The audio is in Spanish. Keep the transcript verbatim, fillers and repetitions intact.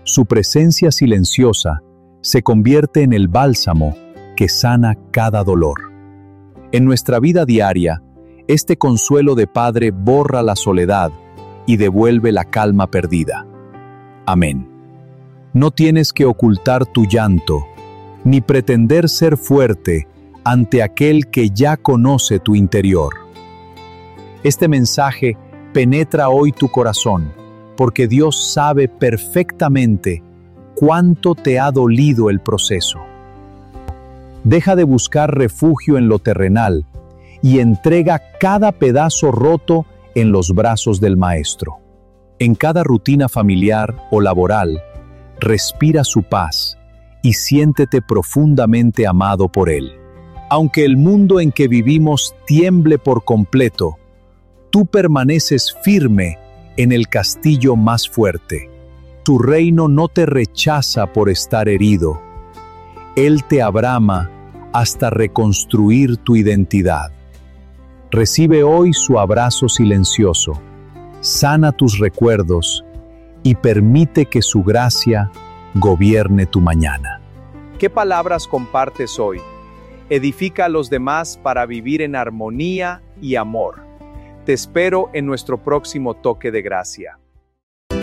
Su presencia silenciosa se convierte en el bálsamo que sana cada dolor. En nuestra vida diaria, este consuelo de Padre borra la soledad y devuelve la calma perdida. Amén. No tienes que ocultar tu llanto, ni pretender ser fuerte ante aquel que ya conoce tu interior. Este mensaje penetra hoy tu corazón, porque Dios sabe perfectamente cuánto te ha dolido el proceso. Deja de buscar refugio en lo terrenal y entrega cada pedazo roto en los brazos del Maestro. En cada rutina familiar o laboral, respira su paz y siéntete profundamente amado por Él. Aunque el mundo en que vivimos tiemble por completo, tú permaneces firme en el castillo más fuerte. Tu reino no te rechaza por estar herido. Él te abrama hasta reconstruir tu identidad. Recibe hoy su abrazo silencioso, sana tus recuerdos y permite que su gracia gobierne tu mañana. ¿Qué palabras compartes hoy? Edifica a los demás para vivir en armonía y amor. Te espero en nuestro próximo toque de gracia.